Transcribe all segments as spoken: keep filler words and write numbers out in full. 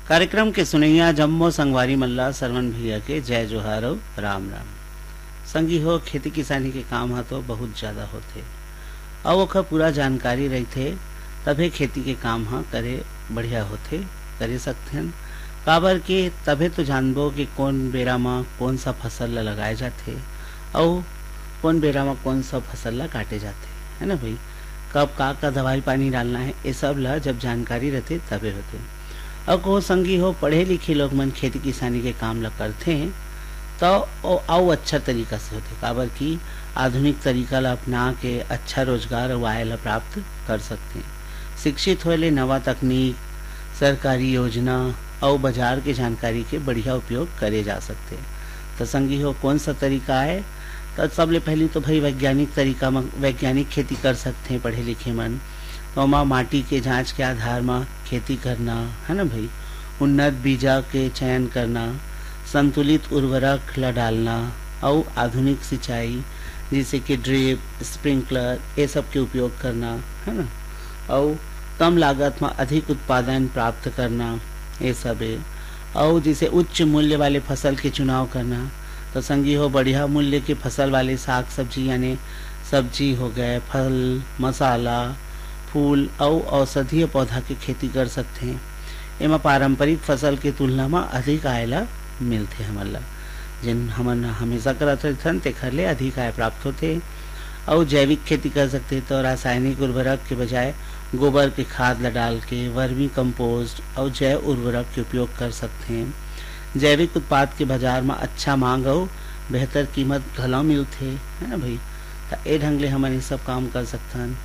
कार्यक्रम के सुनैया जम्मो संगवारी मल्ला सरवन भैया के जय जोहार और राम राम। संगी हो खेती किसानी के काम हा तो बहुत ज्यादा होते और ओखर पूरा जानकारी रहते तभे खेती के काम हा करे बढ़िया होते करे सकते हैं। काबर के तभे तो जानबो कि कौन बेरा में कौन सा फसल ला लगाए जाते और कौन बेरा में कौन सा फसल ला काटे जाते, है ना भाई। कब का का दवाई पानी डालना है ये सब ला जब जानकारी रहते तबे होते। अब को संगी हो पढ़े लिखे लोग मन खेती किसानी के काम ला करते हैं तो आओ अच्छा तरीका से होते, काबर की आधुनिक तरीका ला अपना के अच्छा रोजगार और आय ला प्राप्त कर सकते हैं। शिक्षित होले नवा तकनीक, सरकारी योजना और बाजार के जानकारी के बढ़िया उपयोग करे जा सकते हैं। तो संगी हो कौन सा तरीका है, तो सबले पहली तो भाई वैज्ञानिक तरीका में वैज्ञानिक खेती कर सकते हैं पढ़े लिखे मन। तो माँ माटी के जांच के आधार में खेती करना, है ना भाई। उन्नत बीजा के चयन करना, संतुलित उर्वरक ला डालना और आधुनिक सिंचाई जैसे कि ड्रिप, स्प्रिंकलर ये सब के उपयोग करना, है ना। और कम लागत में अधिक उत्पादन प्राप्त करना ये सब है। और जैसे उच्च मूल्य वाले फसल के चुनाव करना, तो संगी हो बढ़िया मूल्य के फसल वाले साग सब्जी यानी सब्जी हो गए, फल, मसाला, फूल और औषधीय पौधा की खेती कर सकते हैं। एमा पारंपरिक फसल के तुलना में अधिक आय ला मिलते हमला, जिन हमन हमेशा करत रहथन तेखर ले अधिक आय प्राप्त होते। और जैविक खेती कर सकते तो रासायनिक उर्वरक के बजाय गोबर के खाद ला डाल के वर्मी कंपोस्ट और जैव उर्वरक के उपयोग कर सकते हैं। जैविक उत्पाद के बाजार में अच्छा मांग और बेहतर कीमत घलो मिलते, है ना भाई। तो ए ढंग ले हमन ये सब काम कर सकथन।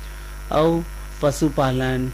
और पशुपालन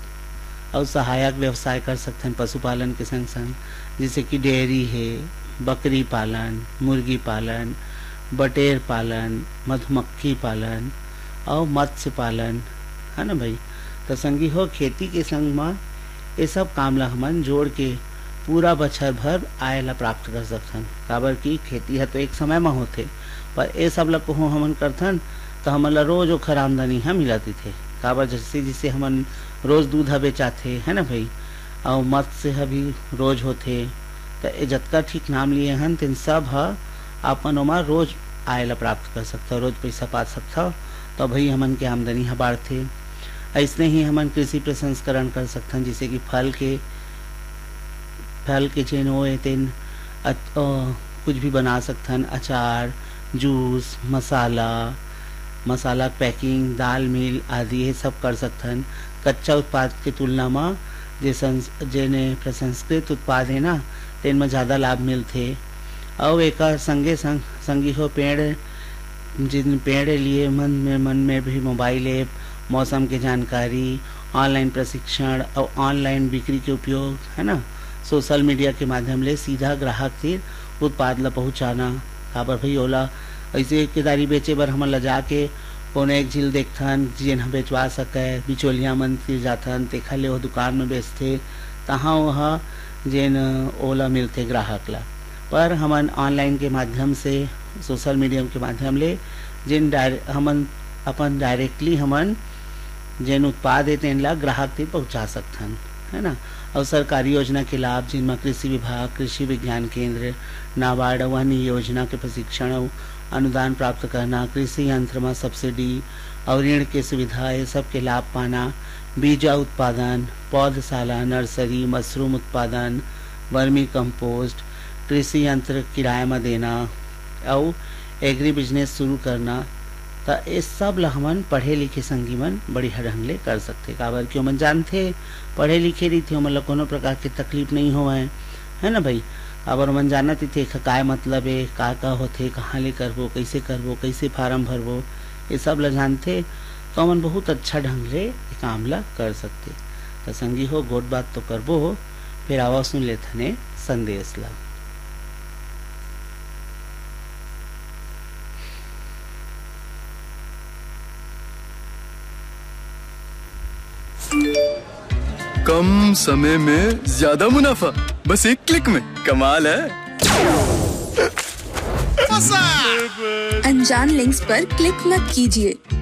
और सहायक व्यवसाय कर सकते हैं पशुपालन के संग संग, जैसे कि डेयरी है, बकरी पालन, मुर्गी पालन, बटेर पालन, मधुमक्खी पालन और मत्स्य पालन, है ना भाई। तो संगी हो खेती के संग में ये सब काम ला हमन जोड़ के पूरा बछर भर आय ला प्राप्त कर सकथन। काबर की खेती है तो एक समय में होते, पर ये सब ला को हमन करथन तो हमन ला रोज ओखर आमदनी है मिलती थे। काबर जैसे जैसे हमन रोज दूध बेचाथे, है ना भाई। और मत्स्य भी रोज होते, तो ये जतका ठीक नाम लिए हन तीन सब है अपन ओमा रोज आय ला प्राप्त कर सकता, रोज पैसा पा सकता, तो भाई हमन के आमदनी है बाढ़ते। ऐसने ही हमन कृषि प्रसंस्करण कर सकथन, जैसे कि फल के फल के चेन होए तेन कुछ भी बना सकथन, अचार, जूस, मसाला मसाला पैकिंग, दाल मिल आदि ये सब कर सकथन। कच्चा उत्पाद के तुलना में जे जेने प्रसंस्कृत उत्पाद है ना तेन में ज़्यादा लाभ मिलते। और एक संगे संग संगी हो पेड़ जिन पेड़ लिए मन में मन में भी मोबाइल ऐप, मौसम के जानकारी, ऑनलाइन प्रशिक्षण और ऑनलाइन बिक्री के उपयोग, है ना। सोशल मीडिया के माध्यम ले सीधा ग्राहक तीर उत्पाद ला पहुँचाना। काबर भाई ओला ऐसे केदारी बेचे बर हमन ला जाके कोनो एक झील देखथन जिन ह बेचवा सके, बिचौलिया मन तीर जाथन तेखर ले वो दुकान में बेचते, तहाँ वह जेन ओला मिलते ग्राहक ला। पर हमन ऑनलाइन के माध्यम से सोशल मीडिया के माध्यम ले जिन डायरेक्ट हमन अपन डायरेक्टली हमन जिन उत्पाद है तेन ला ग्राहक तक पहुँचा सकथन, है ना। और सरकारी योजना के लाभ जिनमें कृषि विभाग, कृषि विज्ञान केंद्र, नाबार्ड और अन्य योजना के प्रशिक्षण और अनुदान प्राप्त करना, कृषि यंत्र में सब्सिडी और ऋण के सुविधा ये सब के लाभ पाना, बीजा उत्पादन, पौधशाला, नर्सरी, मशरूम उत्पादन, वर्मी कंपोस्ट, कृषि यंत्र किराए में देना और एग्री बिजनेस शुरू करना। तो ये सब ला हमन पढ़े लिखे संगी मन बढ़िया ढंग ले कर सकते। काबर क्यों मन जानते पढ़े लिखे रही थे मतलब कोनो प्रकार की तकलीफ नहीं हो, है ना भाई। अबर मन जानत थे काय मतलब है, का का होथे, कहाँ ले करबो, कैसे करबो, कैसे फार्म भरबो, ये सब ला जानते तो हमन बहुत अच्छा ढंग ले काम ला कर सकते। तो संगी हो गोट बात तो करबो, फिर आवाज सुन लेथने संदेश ला। कम समय में ज्यादा मुनाफा, बस एक क्लिक में, कमाल है। अनजान लिंक्स पर क्लिक मत कीजिए।